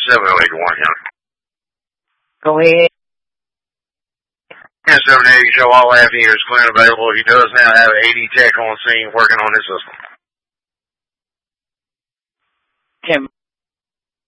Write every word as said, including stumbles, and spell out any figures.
seven oh eight one, yeah. Go ahead. ten seven eight, show all avenue is clear and available. He does now have A D tech on scene working on his system. Tim.